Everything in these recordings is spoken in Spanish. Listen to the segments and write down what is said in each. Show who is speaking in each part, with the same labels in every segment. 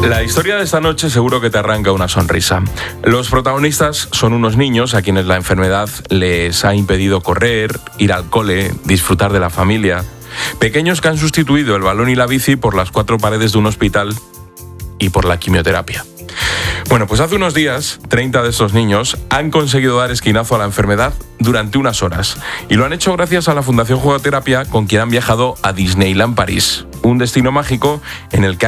Speaker 1: La historia de esta noche seguro que te arranca una sonrisa. Los protagonistas son unos niños a quienes la enfermedad les ha impedido correr, ir al cole, disfrutar de la familia. Pequeños que han sustituido el balón y la bici por las 4 paredes de un hospital y por la quimioterapia. Bueno, pues hace unos días, 30 de estos niños han conseguido dar esquinazo a la enfermedad durante unas horas. Y lo han hecho gracias a la Fundación Jugoterapia, con quien han viajado a Disneyland París, un destino mágico en el que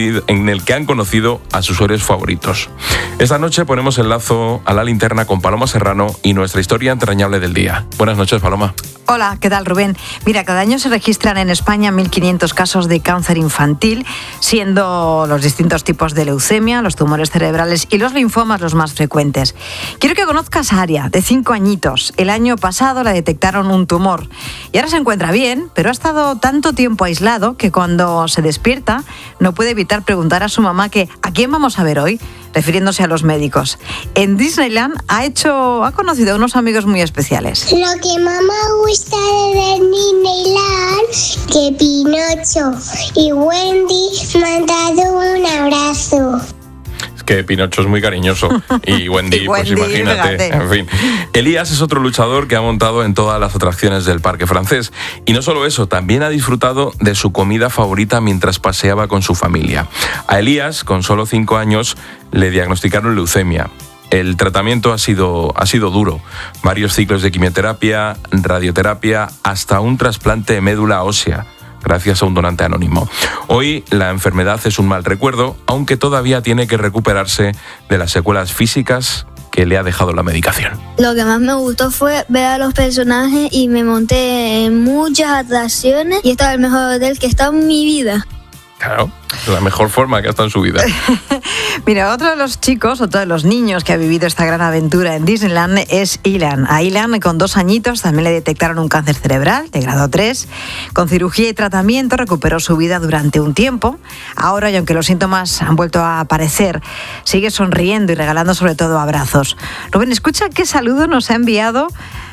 Speaker 1: han conocido a sus héroes favoritos. Esta noche ponemos el lazo a la linterna con Paloma Serrano y nuestra historia entrañable del día. Buenas noches, Paloma.
Speaker 2: Hola, ¿qué tal, Rubén? Mira, cada año se registran en España 1.500 casos de cáncer infantil, siendo los distintos tipos de leucemia, los tumores cerebrales y los linfomas los más frecuentes. Quiero que conozcas a Aria, de 5 añitos. El año pasado le detectaron un tumor y ahora se encuentra bien, pero ha estado tanto tiempo aislado que cuando se despierta no puede evitar preguntar a su mamá que ¿a quién vamos a ver hoy?, refiriéndose a los médicos. En Disneyland ha conocido a unos amigos muy especiales.
Speaker 3: Lo que más me gusta de Disneyland, que Pinocho y Wendy me han dado un abrazo.
Speaker 1: Que Pinocho es muy cariñoso y Wendy, pues imagínate.
Speaker 2: Fíjate.
Speaker 1: En fin, Elías es otro luchador que ha montado en todas las atracciones del parque francés. Y no solo eso, también ha disfrutado de su comida favorita mientras paseaba con su familia. A Elías, con solo 5 años, le diagnosticaron leucemia. El tratamiento ha sido duro. Varios ciclos de quimioterapia, radioterapia, hasta un trasplante de médula ósea, gracias a un donante anónimo. Hoy la enfermedad es un mal recuerdo, aunque todavía tiene que recuperarse de las secuelas físicas que le ha dejado la medicación.
Speaker 4: Lo que más me gustó fue ver a los personajes y me monté en muchas atracciones y este es el mejor hotel que he estado en mi vida.
Speaker 1: Claro, la mejor forma que ha estado en su vida.
Speaker 2: Mira, otro de los niños que ha vivido esta gran aventura en Disneyland es Ilan. A Ilan, con 2 añitos, también le detectaron un cáncer cerebral de grado 3. Con cirugía y tratamiento recuperó su vida durante un tiempo. Ahora, y aunque los síntomas han vuelto a aparecer, sigue sonriendo y regalando sobre todo abrazos. Rubén, escucha qué saludo nos ha enviado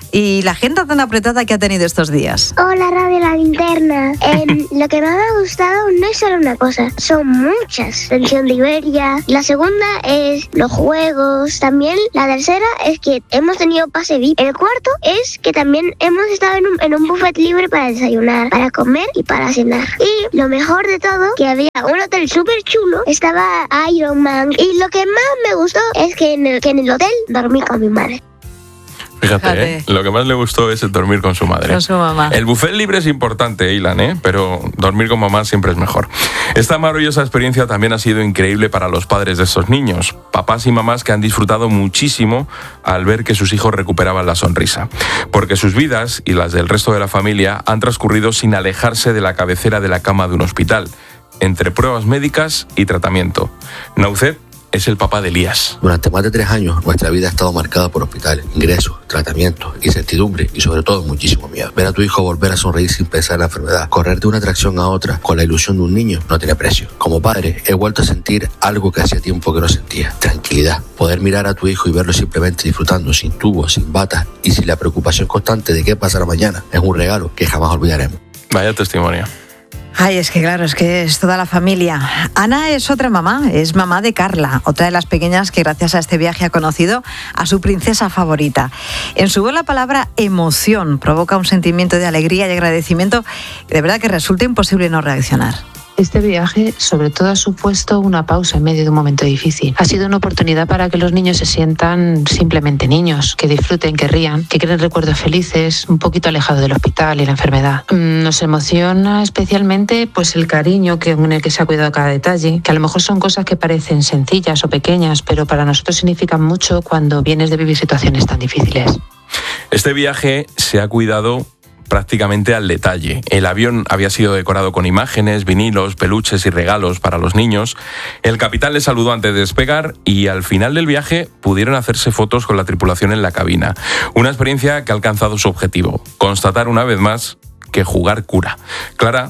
Speaker 2: y la agenda tan apretada que ha tenido estos días.
Speaker 3: Hola, Radio La Linterna. Lo que más me ha gustado no es solo una cosa, son muchas. Pensión de Iberia. La segunda es los juegos. También la tercera es que hemos tenido pase VIP. El cuarto es que también hemos estado en un buffet libre para desayunar, para comer y para cenar. Y lo mejor de todo, que había un hotel súper chulo. Estaba Iron Man. Y lo que más me gustó es que en el hotel dormí con mi madre.
Speaker 1: Fíjate, lo que más le gustó es el dormir con su madre.
Speaker 2: Con su mamá.
Speaker 1: El buffet libre es importante, Ilan, pero dormir con mamá siempre es mejor. Esta maravillosa experiencia también ha sido increíble para los padres de estos niños, papás y mamás que han disfrutado muchísimo al ver que sus hijos recuperaban la sonrisa. Porque sus vidas y las del resto de la familia han transcurrido sin alejarse de la cabecera de la cama de un hospital, entre pruebas médicas y tratamiento. Naucet es el papá de Elías.
Speaker 5: Durante más de 3 años, nuestra vida ha estado marcada por hospitales, ingresos, tratamientos, incertidumbre y sobre todo muchísimo miedo. Ver a tu hijo volver a sonreír sin pensar en la enfermedad, correr de una atracción a otra con la ilusión de un niño, no tiene precio. Como padre, he vuelto a sentir algo que hacía tiempo que no sentía: tranquilidad. Poder mirar a tu hijo y verlo simplemente disfrutando, sin tubos, sin batas y sin la preocupación constante de qué pasará mañana, es un regalo que jamás olvidaremos.
Speaker 1: Vaya testimonio.
Speaker 2: Ay, es que claro, es que es toda la familia. Ana es otra mamá, es mamá de Carla, otra de las pequeñas que gracias a este viaje ha conocido a su princesa favorita. En su voz la palabra emoción provoca un sentimiento de alegría y agradecimiento, de verdad que resulta imposible no reaccionar.
Speaker 6: Este viaje, sobre todo, ha supuesto una pausa en medio de un momento difícil. Ha sido una oportunidad para que los niños se sientan simplemente niños, que disfruten, que rían, que creen recuerdos felices, un poquito alejados del hospital y la enfermedad. Nos emociona especialmente pues el cariño con el que se ha cuidado cada detalle, que a lo mejor son cosas que parecen sencillas o pequeñas, pero para nosotros significan mucho cuando vienes de vivir situaciones tan difíciles.
Speaker 1: Este viaje se ha cuidado prácticamente al detalle. El avión había sido decorado con imágenes, vinilos, peluches y regalos para los niños. El capitán les saludó antes de despegar y al final del viaje pudieron hacerse fotos con la tripulación en la cabina. Una experiencia que ha alcanzado su objetivo: constatar una vez más que jugar cura. Clara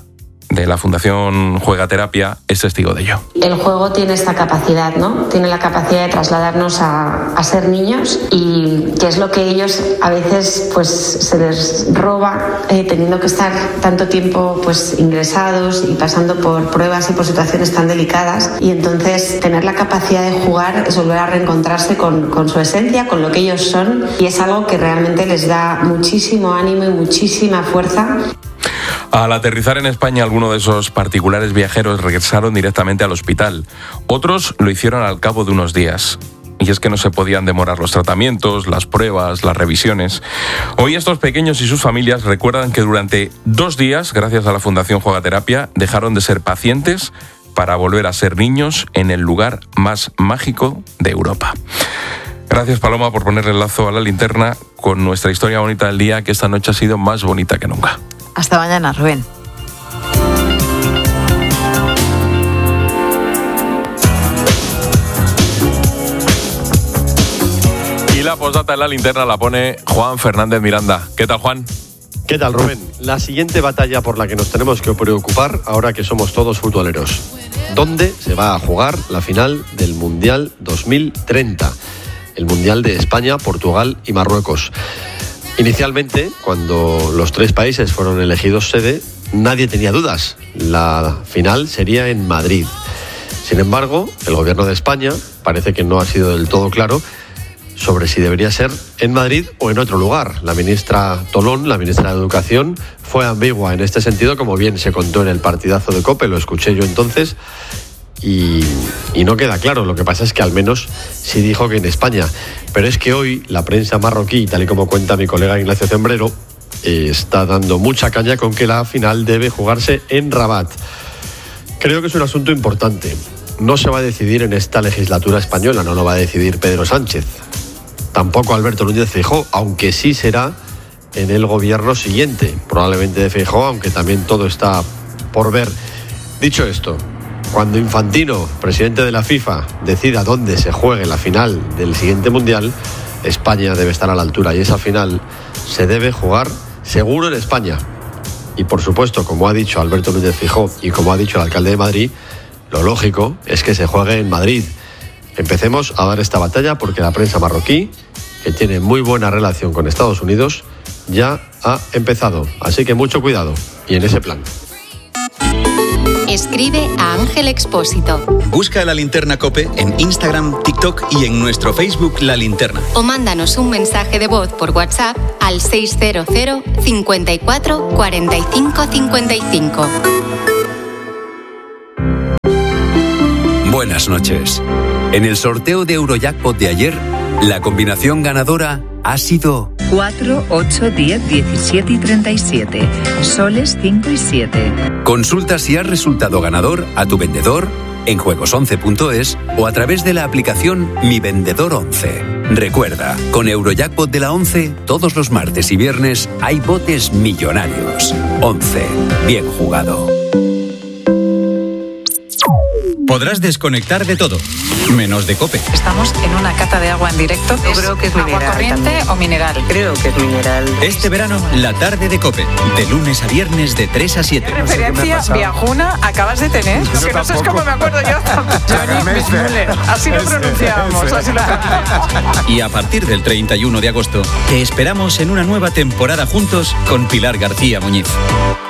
Speaker 1: de la Fundación Juegaterapia, es testigo de ello.
Speaker 7: El juego tiene esta capacidad, ¿no? Tiene la capacidad de trasladarnos a ser niños, y que es lo que ellos a veces pues se les roba, teniendo que estar tanto tiempo pues ingresados y pasando por pruebas y por situaciones tan delicadas. Y entonces tener la capacidad de jugar es volver a reencontrarse con su esencia, con lo que ellos son, y es algo que realmente les da muchísimo ánimo y muchísima fuerza.
Speaker 1: Al aterrizar en España, algunos de esos particulares viajeros regresaron directamente al hospital. Otros lo hicieron al cabo de unos días. Y es que no se podían demorar los tratamientos, las pruebas, las revisiones. Hoy estos pequeños y sus familias recuerdan que durante 2 días, gracias a la Fundación Juegaterapia, dejaron de ser pacientes para volver a ser niños en el lugar más mágico de Europa. Gracias, Paloma, por ponerle el lazo a la linterna con nuestra historia bonita del día, que esta noche ha sido más bonita que nunca.
Speaker 2: Hasta mañana, Rubén.
Speaker 1: Y la postdata en la linterna la pone Juan Fernández Miranda. ¿Qué tal, Juan?
Speaker 8: ¿Qué tal, Rubén? La siguiente batalla por la que nos tenemos que preocupar ahora que somos todos futboleros. ¿Dónde se va a jugar la final del Mundial 2030? El Mundial de España, Portugal y Marruecos. Inicialmente, cuando los 3 países fueron elegidos sede, nadie tenía dudas. La final sería en Madrid. Sin embargo, el gobierno de España parece que no ha sido del todo claro sobre si debería ser en Madrid o en otro lugar. La ministra Tolón, la ministra de Educación, fue ambigua en este sentido, como bien se contó en el partidazo de COPE, lo escuché yo entonces, y no queda claro. Lo que pasa es que al menos sí dijo que en España. Pero es que hoy la prensa marroquí, tal y como cuenta mi colega Ignacio Zembrero, está dando mucha caña con que la final debe jugarse en Rabat. Creo que es un asunto importante. No se va a decidir en esta legislatura española, no lo va a decidir Pedro Sánchez. Tampoco Alberto Núñez Feijóo, aunque sí será en el gobierno siguiente, probablemente de Feijóo, aunque también todo está por ver. Dicho esto, cuando Infantino, presidente de la FIFA, decida dónde se juegue la final del siguiente Mundial, España debe estar a la altura, y esa final se debe jugar seguro en España. Y por supuesto, como ha dicho Alberto Núñez Feijóo y como ha dicho el alcalde de Madrid, lo lógico es que se juegue en Madrid. Empecemos a dar esta batalla porque la prensa marroquí, que tiene muy buena relación con Estados Unidos, ya ha empezado. Así que mucho cuidado y en ese plan.
Speaker 9: Escribe a Ángel Expósito.
Speaker 10: Busca La Linterna COPE en Instagram, TikTok y en nuestro Facebook La Linterna.
Speaker 9: O mándanos un mensaje de voz por WhatsApp al 600 54 45 55.
Speaker 11: Buenas noches. En el sorteo de Eurojackpot de ayer, la combinación ganadora ha sido
Speaker 12: 4, 8, 10, 17 y 37. Soles 5 y 7.
Speaker 11: Consulta si has resultado ganador a tu vendedor en juegos11.es o a través de la aplicación Mi Vendedor 11. Recuerda, con Eurojackpot de la 11, todos los martes y viernes hay botes millonarios. 11. Bien jugado.
Speaker 10: Podrás desconectar de todo, menos de COPE.
Speaker 13: Estamos en una cata de agua en directo.
Speaker 14: Yo creo que es
Speaker 13: agua
Speaker 14: mineral.
Speaker 13: ¿Corriente
Speaker 14: también.
Speaker 13: o mineral?
Speaker 14: Creo que es mineral.
Speaker 10: Este verano, la tarde de COPE, de lunes a viernes de 3 a 7.
Speaker 13: ¿Qué referencia viajuna acabas de tener? Lo que no sé es cómo me acuerdo yo. Johnny Müller. Así lo pronunciamos. Así lo pronunciamos.
Speaker 10: Y a partir del 31 de agosto, te esperamos en una nueva temporada juntos con Pilar García Muñiz.